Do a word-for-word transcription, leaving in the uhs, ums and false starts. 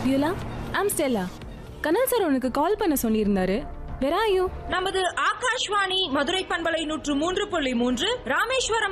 வியூலா, I'm Stella. Kanal sir உனக்கு கால் பண்ண சொல்லியிருந்தாரு. Where are you? நமது ஆகாஷ்வாணி மதுரை பண்பலை நூற்று மூன்று புள்ளி மூன்று ராமேஸ்வரம்